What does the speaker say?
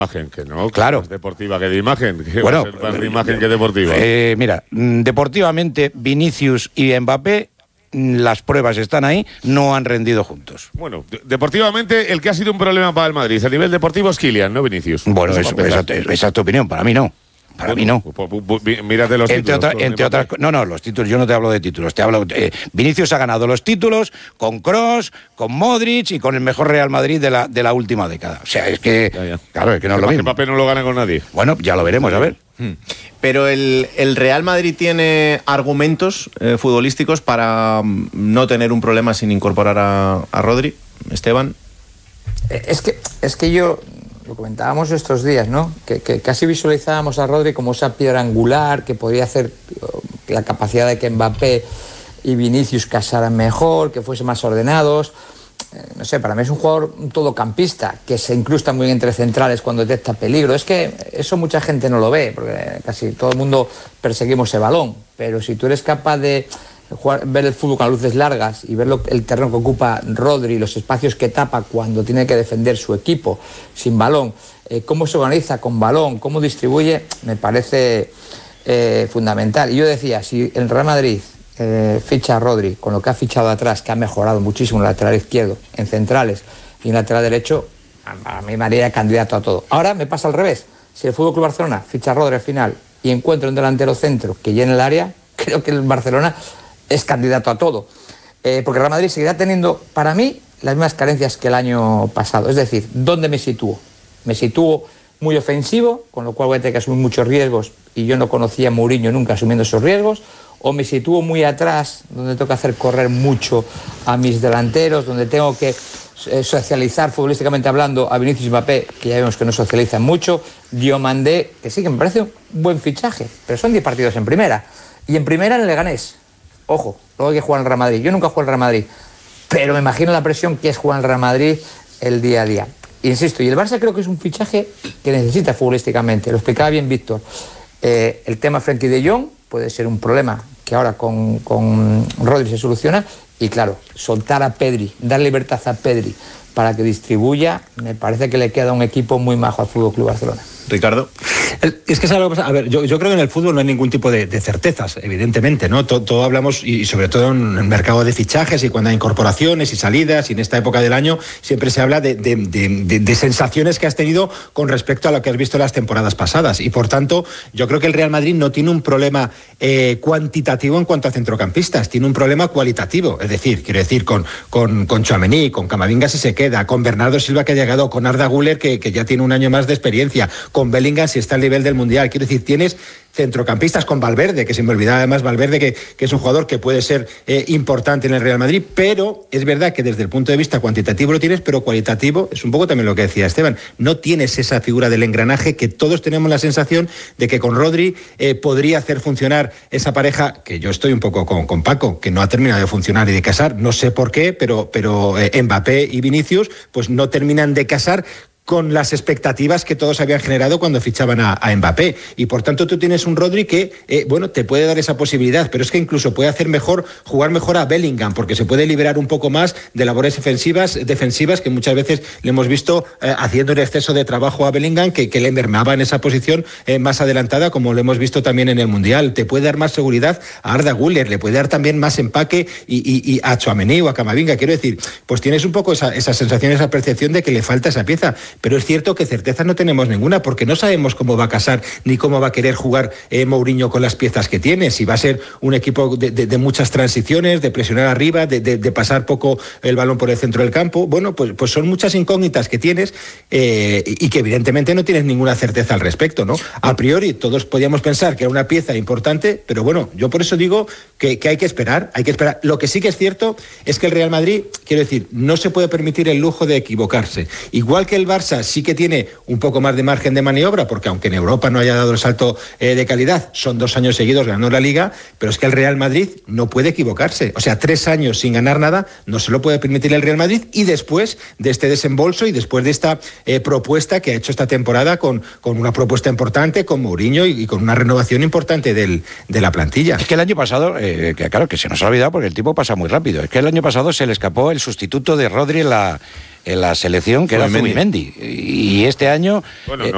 Imagen, que no, claro. Es deportiva que de imagen. Que bueno, va a ser más de imagen que deportiva. Mira, deportivamente, Vinicius y Mbappé, las pruebas están ahí, no han rendido juntos. Bueno, deportivamente, el que ha sido un problema para el Madrid a nivel deportivo es Kylian, no Vinicius. Bueno, esa es tu opinión, para mí no. Para mí no. Mírate los títulos. Entre otras, no, los títulos, yo no te hablo de títulos, te hablo. Vinicius ha ganado los títulos con Kroos, con Modric y con el mejor Real Madrid de la última década. O sea, es que. Ya. Claro, es que no es lo mismo. Mbappé no lo gana con nadie. Bueno, ya lo veremos, a ver. Pero el Real Madrid tiene argumentos futbolísticos para no tener un problema sin incorporar a Rodri, Esteban. Es que yo. Lo comentábamos estos días, ¿no? Que casi visualizábamos a Rodri como esa piedra angular que podría hacer la capacidad de que Mbappé y Vinicius casaran mejor, que fuesen más ordenados. No sé, para mí es un jugador un todocampista, que se incrusta muy bien entre centrales cuando detecta peligro. Es que eso mucha gente no lo ve, porque casi todo el mundo perseguimos ese balón. Pero si tú eres capaz de ver el fútbol con las luces largas y ver el terreno que ocupa Rodri, los espacios que tapa cuando tiene que defender su equipo sin balón, cómo se organiza con balón, cómo distribuye, me parece fundamental. Y yo decía, si el Real Madrid ficha a Rodri con lo que ha fichado atrás, que ha mejorado muchísimo en el lateral izquierdo, en centrales y en lateral derecho, a mí me haría candidato a todo. Ahora me pasa al revés. Si el FC Barcelona ficha a Rodri al final y encuentra un delantero centro que llene el área, creo que el Barcelona es candidato a todo, porque Real Madrid seguirá teniendo, para mí, las mismas carencias que el año pasado. Es decir, ¿dónde me sitúo? Me sitúo muy ofensivo, con lo cual voy a tener que asumir muchos riesgos, y yo no conocía a Mourinho nunca asumiendo esos riesgos, o me sitúo muy atrás, donde tengo que hacer correr mucho a mis delanteros, donde tengo que socializar futbolísticamente hablando a Vinicius y Mbappé, que ya vemos que no socializan mucho, Diomandé, que sí que me parece un buen fichaje, pero son 10 partidos en primera, y en primera en el Leganés. Ojo, luego hay que jugar en el Real Madrid. Yo nunca juego en el Real Madrid, pero me imagino la presión que es jugar en el Real Madrid el día a día. Insisto, y el Barça creo que es un fichaje que necesita futbolísticamente. Lo explicaba bien Víctor. El tema Frenkie de Jong puede ser un problema que ahora con Rodri se soluciona. Y claro, soltar a Pedri, dar libertad a Pedri para que distribuya, me parece que le queda un equipo muy majo al FC Barcelona. Ricardo. Es que es algo que pasa. A ver, yo creo que en el fútbol no hay ningún tipo de certezas, evidentemente, ¿no? Todo hablamos, y sobre todo en el mercado de fichajes y cuando hay incorporaciones y salidas, y en esta época del año siempre se habla de sensaciones que has tenido con respecto a lo que has visto las temporadas pasadas. Y por tanto, yo creo que el Real Madrid no tiene un problema cuantitativo en cuanto a centrocampistas, tiene un problema cualitativo. Es decir, quiero decir, con Tchouaméni, con Camavinga si se queda, con Bernardo Silva que ha llegado, con Arda Güler que ya tiene un año más de experiencia, con Bellingham si está al nivel del Mundial. Quiero decir, tienes centrocampistas con Valverde, que se me olvidaba además Valverde, que es un jugador que puede ser importante en el Real Madrid, pero es verdad que desde el punto de vista cuantitativo lo tienes, pero cualitativo es un poco también lo que decía Esteban. No tienes esa figura del engranaje que todos tenemos la sensación de que con Rodri podría hacer funcionar esa pareja, que yo estoy un poco con Paco, que no ha terminado de funcionar y de casar, no sé por qué, pero Mbappé y Vinicius pues no terminan de casar con las expectativas que todos habían generado cuando fichaban a Mbappé. Y por tanto tú tienes un Rodri que, te puede dar esa posibilidad, pero es que incluso puede hacer jugar mejor a Bellingham, porque se puede liberar un poco más de labores defensivas que muchas veces le hemos visto haciendo un exceso de trabajo a Bellingham que le mermaba en esa posición más adelantada, como lo hemos visto también en el Mundial. Te puede dar más seguridad a Arda Güler, le puede dar también más empaque y a Tchouaméni o a Camavinga. Quiero decir, pues tienes un poco esa sensación, esa percepción de que le falta esa pieza. Pero es cierto que certeza no tenemos ninguna, porque no sabemos cómo va a casar ni cómo va a querer jugar Mourinho con las piezas que tiene. Si va a ser un equipo de muchas transiciones, de presionar arriba, de pasar poco el balón por el centro del campo. Bueno, pues son muchas incógnitas que tienes y que evidentemente no tienes ninguna certeza al respecto, ¿no? A priori todos podíamos pensar que era una pieza importante, pero bueno, yo por eso digo que hay que esperar, Lo que sí que es cierto es que el Real Madrid, quiero decir, no se puede permitir el lujo de equivocarse. Igual que el Barça sí que tiene un poco más de margen de maniobra, porque aunque en Europa no haya dado el salto de calidad, son 2 años seguidos ganando la Liga, pero es que el Real Madrid no puede equivocarse. O sea, 3 años sin ganar nada no se lo puede permitir el Real Madrid, y después de este desembolso y después de esta propuesta que ha hecho esta temporada con una propuesta importante, con Mourinho y con una renovación importante de la plantilla. Es que el año pasado, claro que se nos ha olvidado porque el tiempo pasa muy rápido, es que el año pasado se le escapó el sustituto de Rodri en la selección, que era Zubimendi. Y este año... Bueno,